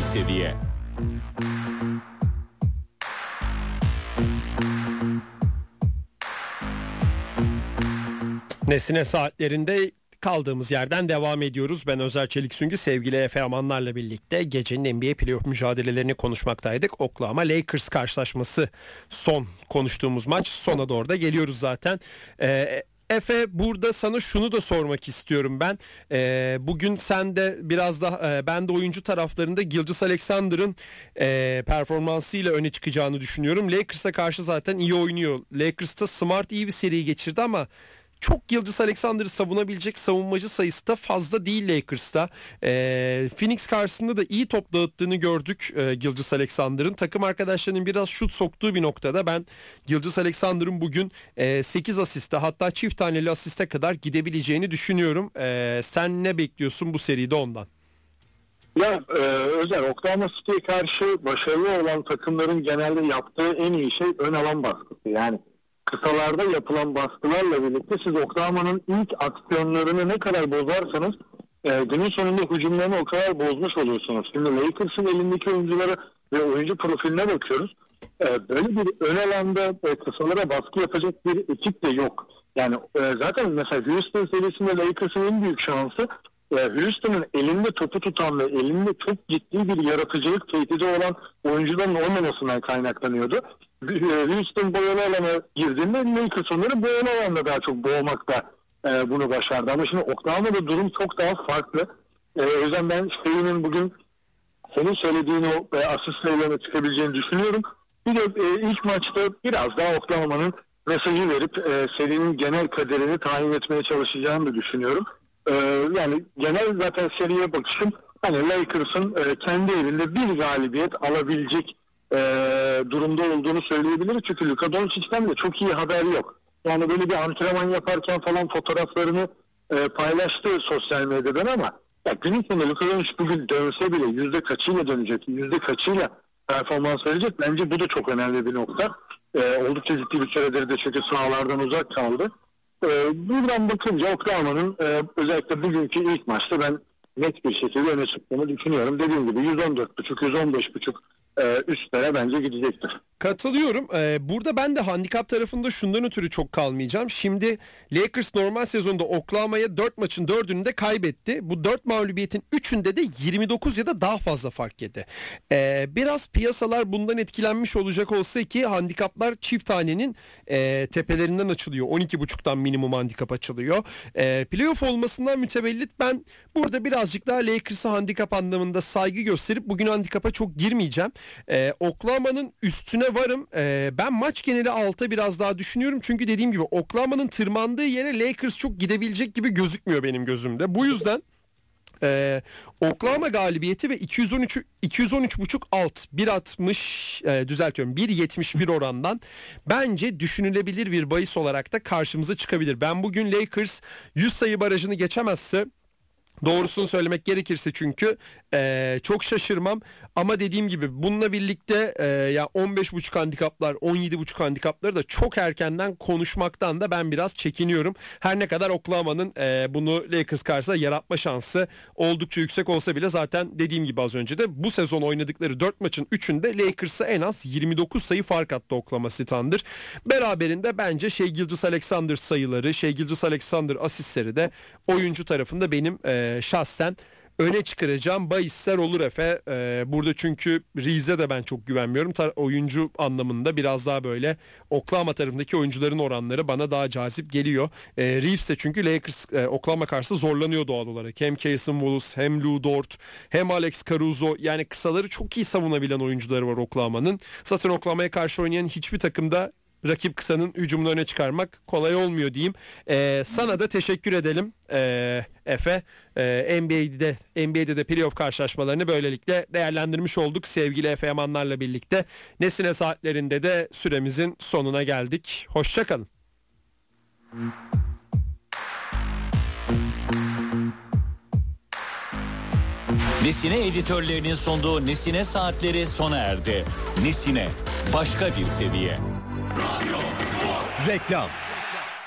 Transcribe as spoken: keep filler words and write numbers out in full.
seviye. Nesine saatlerinde kaldığımız yerden devam ediyoruz. Ben Özer Çelik Süngü, sevgili Efe Amanlar'la birlikte gecenin N B A playoff mücadelelerini konuşmaktaydık. Oklahoma Lakers karşılaşması son konuştuğumuz maç. Sona doğru da geliyoruz zaten. Ee, Efe, burada sana şunu da sormak istiyorum ben. Ee, bugün sen de biraz da e, ben de oyuncu taraflarında Gilgeous-Alexander'ın e, performansıyla öne çıkacağını düşünüyorum. Lakers'a karşı zaten iyi oynuyor. Lakers'ta Smart iyi bir seri geçirdi ama çok Gilgeous-Alexander'ı savunabilecek savunmacı sayısı da fazla değil Lakers'ta. Ee, Phoenix karşısında da iyi top dağıttığını gördük e, Gilgeous-Alexander'ın. Takım arkadaşlarının biraz şut soktuğu bir noktada ben Gilgeous-Alexander'ın bugün e, sekiz asiste, hatta çift taneli asiste kadar gidebileceğini düşünüyorum. E, sen ne bekliyorsun bu seride ondan? Ya e, Özer, Oklahoma City'ye karşı başarılı olan takımların genelde yaptığı en iyi şey ön alan baskısı. Yani kısalarda yapılan baskılarla birlikte siz Oklahoma'nın ilk aksiyonlarını ne kadar bozarsanız e, günün sonunda hücumlarını o kadar bozmuş oluyorsunuz. Şimdi Lakers'ın elindeki oyuncuları ve oyuncu profiline bakıyoruz. E, böyle bir ön alanda e, kısalara baskı yapacak bir ekip de yok. Yani e, zaten mesela Houston serisinde Lakers'ın en büyük şansı e, Houston'ın elinde topu tutan ve elinde çok ciddi bir yaratıcılık tehdidi olan oyuncuların olmamasından kaynaklanıyordu. Houston boyalı alana girdiğinde Lakers onları boyalı alanda daha çok boğmakta e, bunu başardı. Ama şimdi Oklahoma'da durum çok daha farklı. E, o yüzden ben Şeyh'in bugün senin söylediğin o e, asist sayılarına çıkabileceğini düşünüyorum. Bir de e, ilk maçta biraz daha Oklahoma'nın mesajı verip e, serinin genel kaderini tayin etmeye çalışacağını da düşünüyorum. E, yani genel zaten seriye bakışım hani Lakers'ın e, kendi evinde bir galibiyet alabilecek E, durumda olduğunu söyleyebiliriz. Çünkü Luka Doncic'ten de çok iyi haber yok. Yani böyle bir antrenman yaparken falan fotoğraflarını e, paylaştı sosyal medyadan ama ya günün sonunda Luka Doncic bugün dönse bile yüzde kaçıyla dönecek, yüzde kaçıyla performans verecek. Bence bu da çok önemli bir nokta. E, oldukça ciddi bir süredir de çünkü sahalardan uzak kaldı. E, buradan bakınca Oklahoma'nın e, özellikle bugünkü ilk maçta ben net bir şekilde öne çıktığını düşünüyorum. Dediğim gibi yüz on dört buçuk yüz on beş buçuk Ee, üstlere bence gidecektir. Katılıyorum. Ee, burada ben de handikap tarafında şundan ötürü çok kalmayacağım. Şimdi Lakers normal sezonda Oklahoma'ya dört maçın dördünü de kaybetti. Bu dört mağlubiyetin üçünde de yirmi dokuz ya da daha fazla fark yedi. Ee, biraz piyasalar bundan etkilenmiş olacak olsa ki handikaplar çift tanenin e, tepelerinden açılıyor. on iki buçuktan minimum handikap açılıyor. E, playoff olmasından mütevellit ben burada birazcık daha Lakers'a handikap anlamında saygı gösterip bugün handikapa çok girmeyeceğim. Ee, Oklahoma'nın üstüne varım. Ee, ben maç geneli alta biraz daha düşünüyorum. Çünkü dediğim gibi Oklahoma'nın tırmandığı yere Lakers çok gidebilecek gibi gözükmüyor benim gözümde. Bu yüzden e, Oklahoma galibiyeti ve iki yüz on üç iki yüz on üç buçuk alt bir altmış e, düzeltiyorum bir yetmiş bir orandan bence düşünülebilir bir bahis olarak da karşımıza çıkabilir. Ben bugün Lakers yüz sayı barajını geçemezse, doğrusunu söylemek gerekirse çünkü e, çok şaşırmam ama dediğim gibi bununla birlikte e, ya on beş buçuk handikaplar, on yedi buçuk handikapları da çok erkenden konuşmaktan da ben biraz çekiniyorum. Her ne kadar Oklahoma'nın e, bunu Lakers karşısında yaratma şansı oldukça yüksek olsa bile zaten dediğim gibi az önce de bu sezon oynadıkları dört maçın üçünde Lakers'a en az yirmi dokuz sayı fark attı Oklahoma City Thunder. Beraberinde bence Shai Gilgeous-Alexander sayıları, Shai Gilgeous-Alexander asistleri de oyuncu tarafında benim e, şahsen öne çıkaracağım bahisler olur Efe. Ee, burada çünkü Reeves'e de ben çok güvenmiyorum. Tar- oyuncu anlamında biraz daha böyle Oklahoma tarafındaki oyuncuların oranları bana daha cazip geliyor. Ee, Reeves de çünkü Lakers e, Oklahoma karşısında zorlanıyor doğal olarak. Hem Cason Wallace hem Lou Dort hem Alex Caruso, yani kısaları çok iyi savunabilen oyuncuları var Oklahoma'nın. Zaten Oklahoma'ya karşı oynayan hiçbir takımda rakip kısanın hücumunu öne çıkarmak kolay olmuyor diyeyim. Ee, sana da teşekkür edelim ee, Efe. Ee, N B A'de N B A'de de playoff karşılaşmalarını böylelikle değerlendirmiş olduk sevgili Efe Yamanlar'la birlikte. Nesine saatlerinde de süremizin sonuna geldik. Hoşça kalın. Nesine editörlerinin sunduğu Nesine saatleri sona erdi. Nesine başka bir seviye. Reklam.